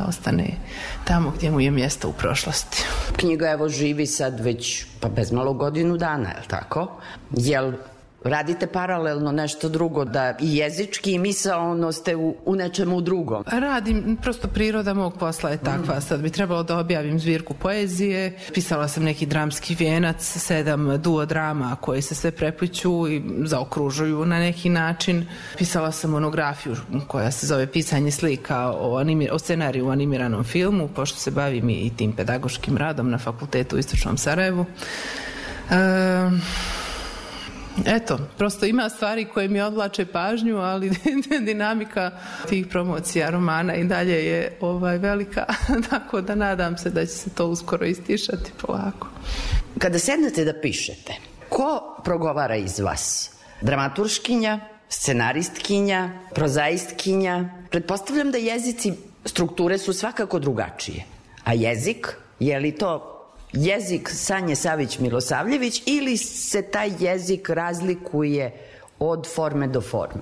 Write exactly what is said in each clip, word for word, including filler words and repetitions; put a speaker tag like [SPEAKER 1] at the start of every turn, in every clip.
[SPEAKER 1] ostane tamo gdje mu je mjesto u prošlosti.
[SPEAKER 2] Knjiga evo živi sad već pa bez malo godinu dana, je li tako? Jel radite paralelno nešto drugo, da i jezički i misaono ste u, u nečemu drugom?
[SPEAKER 1] Radim, prosto priroda mog posla je takva. Mm. Sad bi trebalo da objavim zbirku poezije. Pisala sam neki dramski vijenac, sedam duodrama koji se sve prepliću i zaokružuju na neki način. Pisala sam monografiju koja se zove Pisanje slika o, animir, o scenariju u animiranom filmu, pošto se bavim i tim pedagoškim radom na fakultetu u Istočnom Sarajevu. E, Eto, prosto ima stvari koje mi odvlače pažnju, ali dinamika tih promocija romana i dalje je ovaj velika, tako da nadam se da će se to uskoro istišati polako.
[SPEAKER 2] Kada sednete da pišete, ko progovara iz vas? Dramaturškinja, scenaristkinja, prozaistkinja? Pretpostavljam da jezici, strukture su svakako drugačije. A jezik, je li to jezik Sanje Savić-Milosavljević ili se taj jezik razlikuje od forme do forme?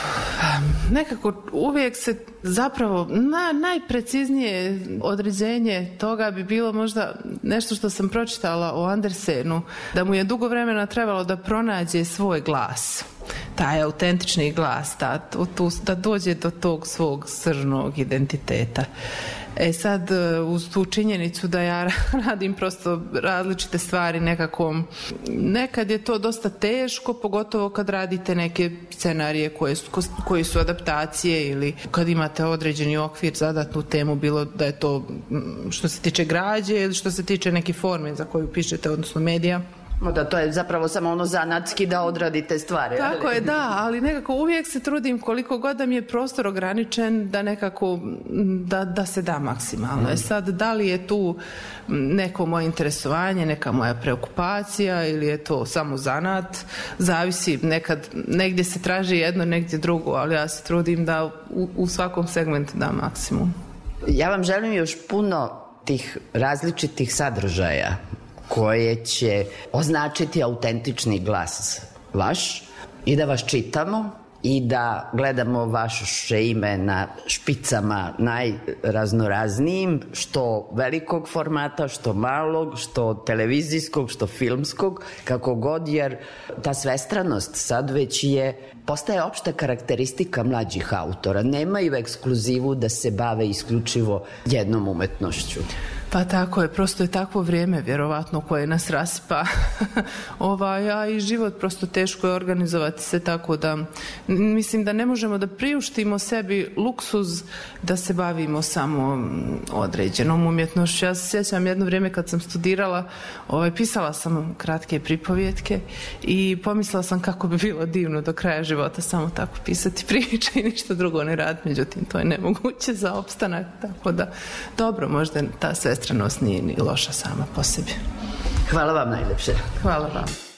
[SPEAKER 1] Nekako uvijek se zapravo na, najpreciznije određenje toga bi bilo možda nešto što sam pročitala o Andersenu, da mu je dugo vremena trebalo da pronađe svoj glas, taj autentični glas, da, tu, da dođe do tog svog sržnog identiteta. E sad, uz tu činjenicu da ja radim prosto različite stvari nekako, nekad je to dosta teško, pogotovo kad radite neke scenarije koje su, koji su adaptacije ili kad imate određeni okvir, zadatnu temu, bilo da je to što se tiče građe ili što se tiče neke forme za koju pišete, odnosno medija.
[SPEAKER 2] Da, to je zapravo samo ono zanatski da odradite stvari.
[SPEAKER 1] Tako je, da, ali nekako uvijek se trudim koliko god da mi je prostor ograničen da nekako, da, da se da maksimalno. Mm. E sad, da li je tu neko moje interesovanje, neka moja preokupacija ili je to samo zanat, zavisi, nekad, negdje se traži jedno, negdje drugo, ali ja se trudim da u, u svakom segmentu da maksimum.
[SPEAKER 2] Ja vam želim još puno tih različitih sadržaja koje će označiti autentični glas vaš i da vas čitamo i da gledamo vaše ime na špicama najraznoraznijim, što velikog formata, što malog, što televizijskog, što filmskog, kako god, jer ta svestranost sad već je, postaje opšta karakteristika mlađih autora. Nemaju ekskluzivu da se bave isključivo jednom umetnošću.
[SPEAKER 1] Pa tako je, prosto je takvo vrijeme vjerovatno koje nas raspa ovaj, a i život prosto teško je organizovati se tako da mislim da ne možemo da priuštimo sebi luksuz da se bavimo samo određenom umjetnošću. Ja se sjećam jedno vrijeme kad sam studirala, ovaj, pisala sam kratke pripovjetke i pomislila sam kako bi bilo divno do kraja života samo tako pisati priče i ništa drugo ne raditi, međutim to je nemoguće za opstanak, tako da dobro, možda ta sve stranost nije ni loša sama po sebi.
[SPEAKER 2] Hvala vam najljepše.
[SPEAKER 1] Hvala vam.